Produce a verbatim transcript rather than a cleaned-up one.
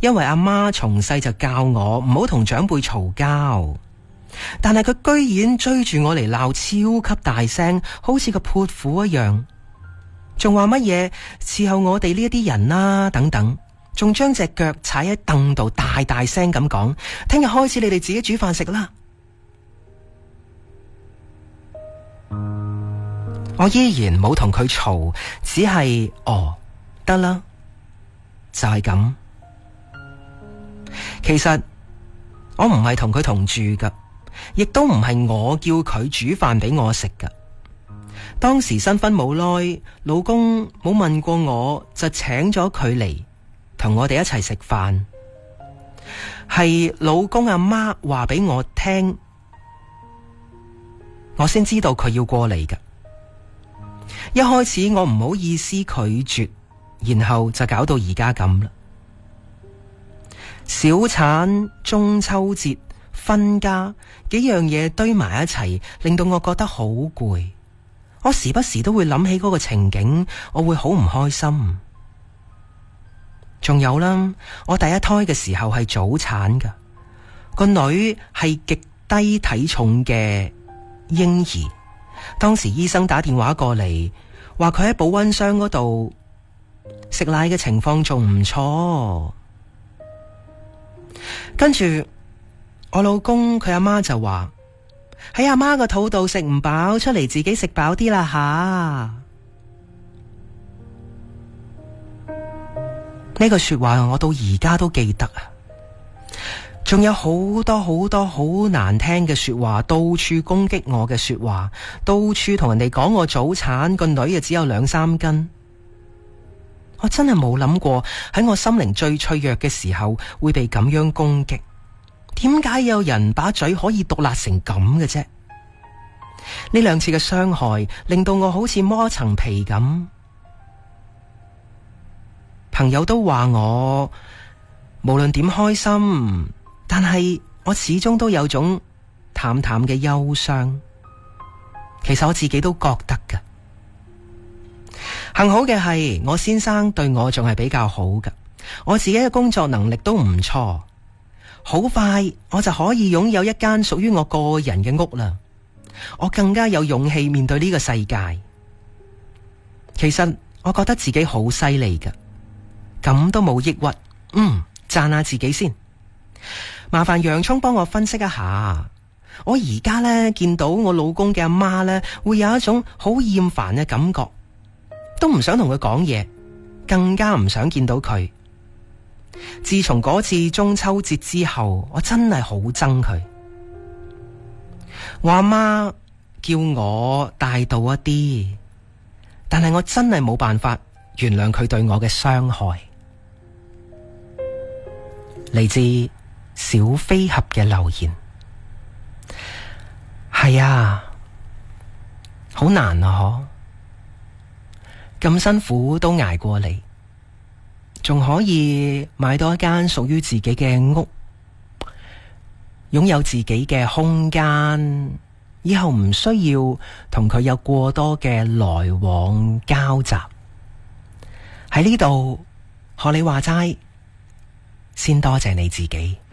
因為阿媽從細就教我唔好同長輩嘈交，但係佢居然追住我嚟鬧，超級大聲，好似個潑婦一樣，仲話乜嘢伺候我哋呢一啲人啦等等，仲將隻腳踩喺凳度，大大聲咁講：聽日開始你哋自己煮飯食啦。我依然冇同佢嘈，只係哦得啦，就係咁。其實我唔係同佢同住噶，亦都唔係我叫佢煮飯俾我食噶。當時新婚冇耐，老公冇問過我就請咗佢嚟同我哋一齊食飯，係老公阿媽話俾我聽，我先知道佢要過嚟噶。一開始我唔好意思拒絕，然後就搞到而家咁啦。小產、中秋節、分家幾樣嘢堆埋一齊，令到我覺得好攰。我時不時都會諗起嗰個情景，我會好唔開心。仲有啦，我第一胎嘅時候係早產噶，個女係極低體重嘅嬰兒。當時醫生打電話過嚟，話佢喺保溫箱嗰度食奶嘅情況仲唔錯。跟住我老公佢阿媽就話喺阿媽個肚度食唔飽，出嚟自己食飽啲啦吓。呢個說話我到而家都記得啊。仲有好多好多好難聽嘅說話，到處攻擊我嘅說話，到處同人哋講我早產，個女啊只有兩三斤。我真係冇諗過喺我心靈最脆弱嘅時候會被咁樣攻擊。點解有人把嘴可以毒辣成咁嘅啫？呢兩次嘅傷害令到我好似剝層皮咁。朋友都話我無論點開心，但係我始終都有種淡淡嘅憂傷。其實我自己都覺得㗎。幸好嘅係我先生對我仲係比較好㗎，我自己嘅工作能力都唔錯，好快我就可以擁有一間屬於我個人嘅屋啦。我更加有勇氣面對呢個世界。其實我覺得自己好犀利㗎，咁都冇抑鬱。嗯，讚下自己先。麻煩洋蔥幫我分析一下，我而家呢，見到我老公嘅阿媽呢，會有一種好厭煩嘅感覺，都唔想同佢講嘢，更加唔想見到佢。自從嗰次中秋節之後，我真係好憎佢。我阿媽叫我大度一啲，但係我真係冇辦法原諒佢對我嘅傷害。嚟自小飛俠嘅留言，係啊，好難啊嗬，咁辛苦都捱過嚟，仲可以買到一間屬於自己嘅屋，擁有自己嘅空間，以後唔需要同佢有過多嘅來往交集。喺呢度學你話齋，先多謝你自己。